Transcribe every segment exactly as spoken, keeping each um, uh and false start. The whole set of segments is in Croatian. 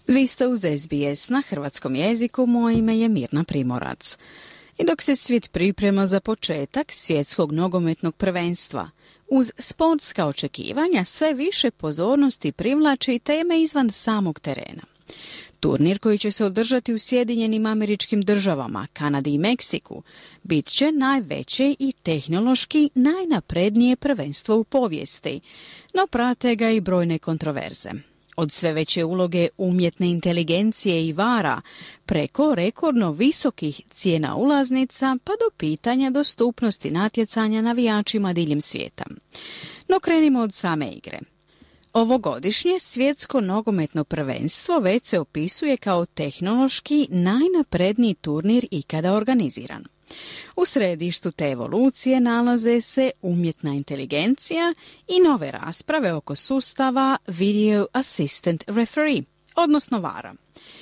Vi ste uz S B S na hrvatskom jeziku, moje ime je Mirna Primorac. I dok se svijet priprema za početak svjetskog nogometnog prvenstva, uz sportska očekivanja sve više pozornosti privlače i teme izvan samog terena. Turnir koji će se održati u Sjedinjenim Američkim Državama, Kanadi i Meksiku bit će najveće i tehnološki najnaprednije prvenstvo u povijesti, no prate ga i brojne kontroverze. Od sve veće uloge umjetne inteligencije i vara, preko rekordno visokih cijena ulaznica pa do pitanja dostupnosti natjecanja navijačima diljem svijeta. No krenimo od same igre. Ovogodišnje svjetsko nogometno prvenstvo već se opisuje kao tehnološki najnapredniji turnir ikada organiziran. U središtu te evolucije nalaze se umjetna inteligencija i nove rasprave oko sustava Video Assistant Referee, odnosno vara.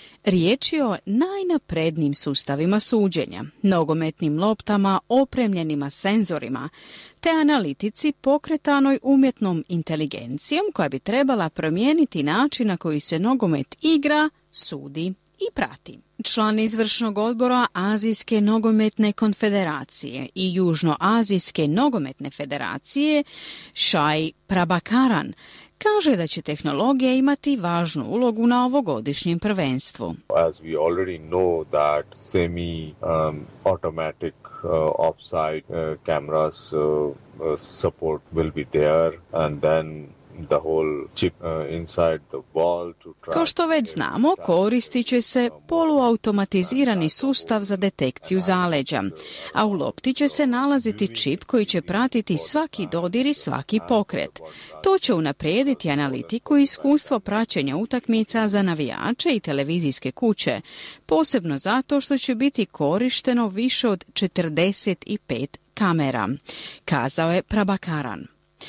Riječ je o najnaprednijim sustavima suđenja, nogometnim loptama opremljenima senzorima, te analitici pokretanoj umjetnom inteligencijom koja bi trebala promijeniti način na koji se nogomet igra, sudi i prati. Član izvršnog odbora Azijske nogometne konfederacije i Južnoazijske nogometne federacije Shai Prabhakaran kaže da će tehnologija imati važnu ulogu na ovogodišnjem prvenstvu. As we already know that semi um, automatic uh, offside uh, cameras uh, uh, support will be there, and then the whole chip uh, inside the ball to track. Kao što već znamo, koristit će se poluautomatizirani sustav za detekciju zaleđa, a u lopti će se nalaziti čip koji će pratiti svaki dodir i svaki pokret. To će unaprijediti analitiku i iskustvo praćenja utakmica za navijače i televizijske kuće, posebno zato što će biti korišteno više od četrdeset pet kamera, kazao je Prabhakaran.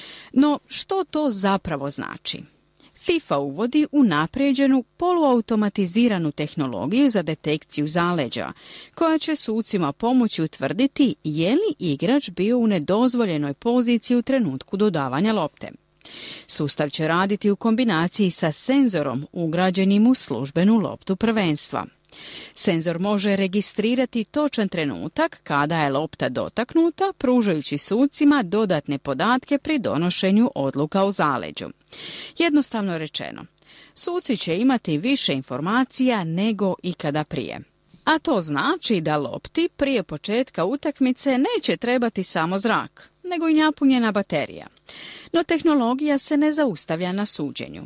No, što to zapravo znači? FIFA uvodi unaprijeđenu poluautomatiziranu tehnologiju za detekciju zaleđa, koja će sucima pomoći utvrditi je li igrač bio u nedozvoljenoj poziciji u trenutku dodavanja lopte. Sustav će raditi u kombinaciji sa senzorom ugrađenim u službenu loptu prvenstva. Senzor može registrirati točan trenutak kada je lopta dotaknuta, pružajući sucima dodatne podatke pri donošenju odluka o zaleđu. Jednostavno rečeno, suci će imati više informacija nego ikada prije. A to znači da lopti prije početka utakmice neće trebati samo zrak, nego i napunjena baterija. No tehnologija se ne zaustavlja na suđenju.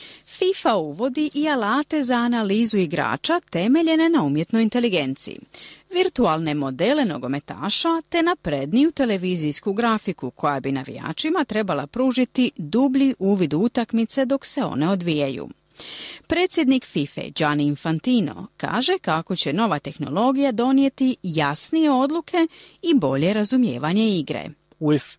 FIFA uvodi i alate za analizu igrača temeljene na umjetnoj inteligenciji, virtualne modele nogometaša te napredniju televizijsku grafiku koja bi navijačima trebala pružiti dublji uvid u utakmice dok se one odvijaju. Predsjednik FIFA Gianni Infantino kaže kako će nova tehnologija donijeti jasnije odluke i bolje razumijevanje igre. With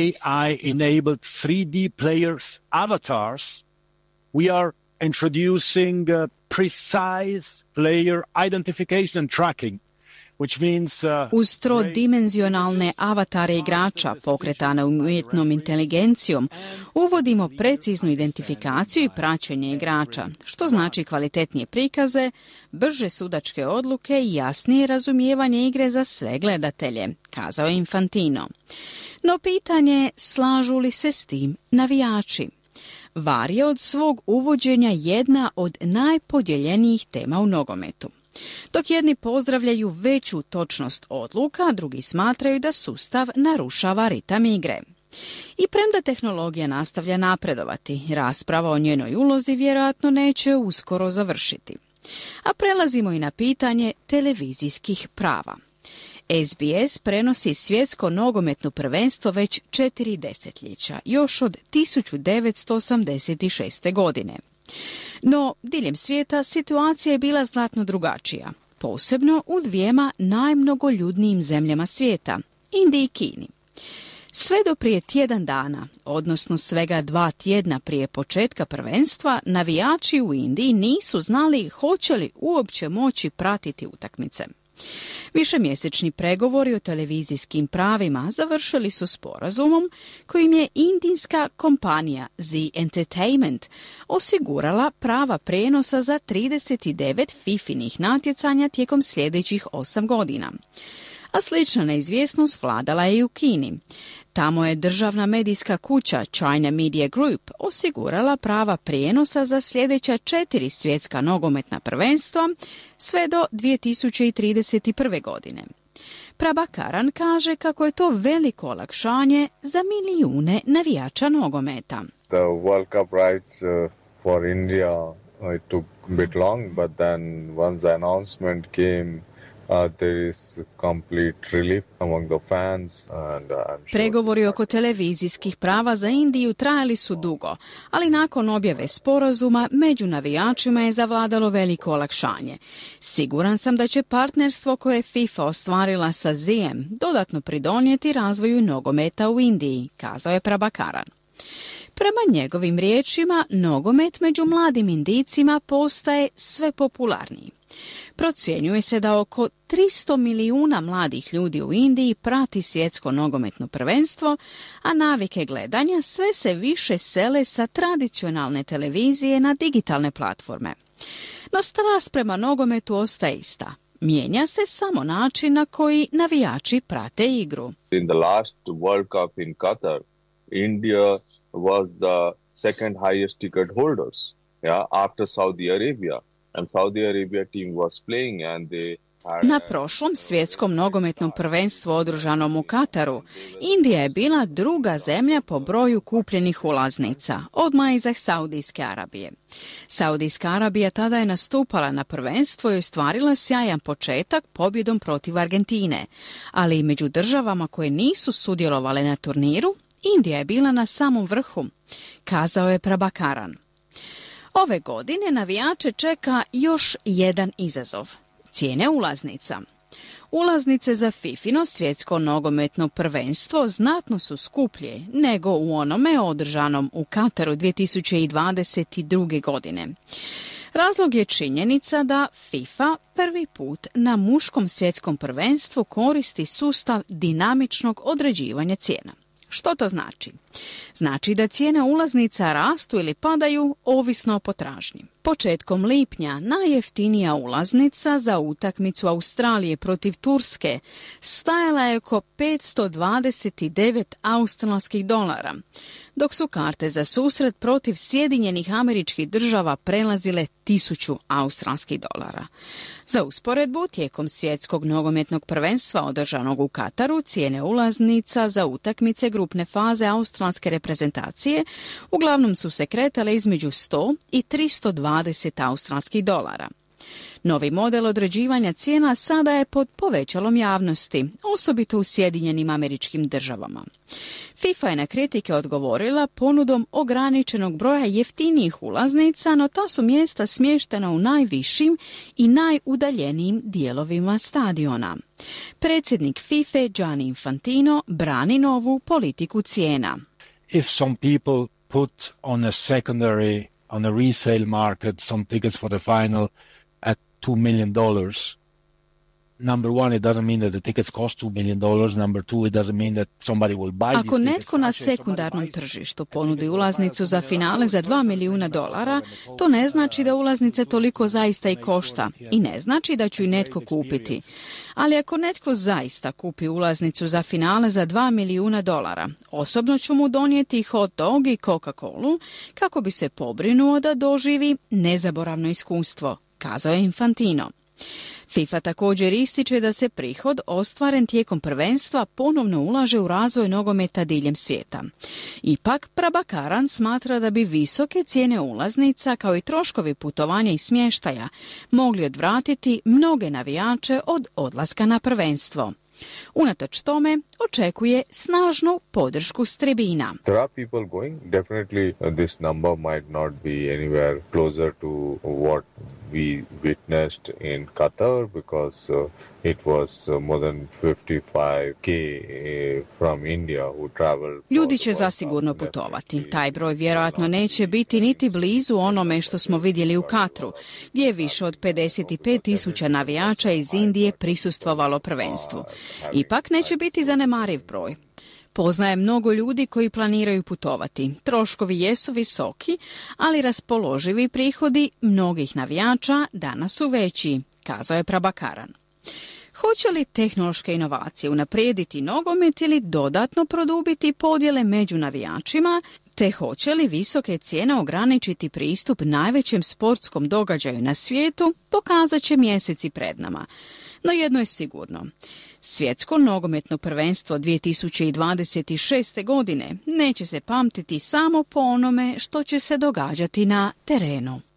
A I-enabled three D players avatars, we are introducing uh, precise player identification and tracking, which means uh, uz trodimenzionalne avatare igrača pokretane umjetnom inteligencijom uvodimo preciznu identifikaciju i praćenje igrača, što znači kvalitetnije prikaze, brže sudačke odluke i jasnije razumijevanje igre za sve gledatelje, kazao je Infantino. No pitanje je slažu li se s tim navijači. VAR je od svog uvođenja jedna od najpodijeljenijih tema u nogometu. Dok jedni pozdravljaju veću točnost odluka, drugi smatraju da sustav narušava ritam igre. I premda tehnologija nastavlja napredovati, rasprava o njenoj ulozi vjerojatno neće uskoro završiti. A prelazimo i na pitanje televizijskih prava. S B S prenosi svjetsko nogometno prvenstvo već četiri desetljeća, još od tisuću devetsto osamdeset šeste. godine. No, diljem svijeta situacija je bila znatno drugačija, posebno u dvijema najmnogoljudnijim zemljama svijeta, Indiji i Kini. Sve do prije tjedan dana, odnosno svega dva tjedna prije početka prvenstva, navijači u Indiji nisu znali hoće li uopće moći pratiti utakmice. Višemjesečni pregovori o televizijskim pravima završili su sporazumom kojim je indijska kompanija Z Entertainment osigurala prava prijenosa za trideset devet fifinih natjecanja tijekom sljedećih osam godina. A slična neizvjesnost vladala je i u Kini. Tamo je državna medijska kuća China Media Group osigurala prava prijenosa za sljedeća četiri svjetska nogometna prvenstva sve do dvije tisuće trideset prve. godine. Prabhakaran kaže kako je to veliko olakšanje za milijune navijača nogometa. The World Cup rights uh, for India uh, it took a bit long, but then once the announcement came, Uh, there is complete relief among the fans and uh, I'm sure Pregovori oko televizijskih prava za Indiju trajali su dugo, ali nakon objave sporazuma među navijačima je zavladalo veliko olakšanje. Siguran sam da će partnerstvo koje je FIFA ostvarila sa Z E-em dodatno pridonijeti razvoju nogometa u Indiji, kazao je Prabhakaran. Prema njegovim riječima, nogomet među mladim Indijcima postaje sve popularniji. Procjenjuje se da oko tristo milijuna mladih ljudi u Indiji prati svjetsko nogometno prvenstvo, a navike gledanja sve se više sele sa tradicionalne televizije na digitalne platforme. No strast prema nogometu ostaje ista. Mijenja se samo način na koji navijači prate igru. In the last World Cup in Qatar, India was the second highest ticket holders, yeah, after Saudi Arabia. And Saudi Arabia team was playing and they Na prošlom svjetskom nogometnom prvenstvu održanom u Kataru, Indija je bila druga zemlja po broju kupljenih ulaznica, odmah iza Saudijske Arabije. Saudijska Arabija tada je nastupala na prvenstvo i ostvarila sjajan početak pobjedom protiv Argentine, ali i među državama koje nisu sudjelovale na turniru, Indija je bila na samom vrhu, kazao je Prabhakaran. Ove godine navijače čeka još jedan izazov. Cijene ulaznica. Ulaznice za Fifino svjetsko nogometno prvenstvo znatno su skuplje nego u onome održanom u Kataru dvije tisuće dvadeset druge. godine. Razlog je činjenica da FIFA prvi put na muškom svjetskom prvenstvu koristi sustav dinamičnog određivanja cijena. Što to znači? Znači da cijene ulaznica rastu ili padaju ovisno o potražnji. Početkom lipnja najjeftinija ulaznica za utakmicu Australije protiv Turske stajala je oko petsto dvadeset devet australskih dolara, dok su karte za susret protiv Sjedinjenih Američkih Država prelazile tisuću australskih dolara. Za usporedbu, tijekom svjetskog nogometnog prvenstva održanog u Kataru, cijene ulaznica za utakmice grupne faze australske reprezentacije uglavnom su se kretale između sto i tristo dvadeset australskih dolara. Novi model određivanja cijena sada je pod povećalom javnosti, osobito u Sjedinjenim Američkim Državama. FIFA je na kritike odgovorila ponudom ograničenog broja jeftinijih ulaznica, no ta su mjesta smještena u najvišim i najudaljenijim dijelovima stadiona. Predsjednik FIFA Gianni Infantino brani novu politiku cijena. If some people put on a secondary, on a resale market, some tickets for the final at two million dollars. Number one, it doesn't mean that the tickets cost two million dollars. Number two, it doesn't mean that somebody will buy these tickets. Ako netko na sekundarnom tržištu ponudi ulaznicu za finale za dva milijuna dolara, to ne znači da ulaznice toliko zaista i košta i ne znači da ću i netko kupiti. Ali ako netko zaista kupi ulaznicu za finale za dva milijuna dolara, osobno ću mu donijeti hot dog i Coca-Colu kako bi se pobrinuo da doživi nezaboravno iskustvo, kazao je Infantino. FIFA također ističe da se prihod ostvaren tijekom prvenstva ponovno ulaže u razvoj nogometa diljem svijeta. Ipak, Prabhakaran smatra da bi visoke cijene ulaznica kao i troškovi putovanja i smještaja mogli odvratiti mnoge navijače od odlaska na prvenstvo. Unatoč tome, očekuje snažnu podršku s tribina. There are people going. Definitely uh, this number might not be anywhere closer to what we witnessed in Qatar because uh, it was uh, more than fifty-five K uh, from India who traveled. Ljudi će zasigurno putovati. Taj broj vjerojatno neće biti niti blizu onome što smo vidjeli u Katru, gdje je više od pedeset pet tisuća navijača iz Indije prisustvovalo prvenstvu. Ipak neće biti zanemariv broj. Poznaje mnogo ljudi koji planiraju putovati. Troškovi jesu visoki, ali raspoloživi prihodi mnogih navijača danas su veći, kazao je Prabhakaran. Hoće li tehnološke inovacije unaprijediti nogomet ili dodatno produbiti podjele među navijačima, te hoće li visoke cijene ograničiti pristup najvećem sportskom događaju na svijetu, pokazat će mjeseci pred nama. No jedno je sigurno. Svjetsko nogometno prvenstvo dvije tisuće dvadeset šeste. godine neće se pamtiti samo po onome što će se događati na terenu.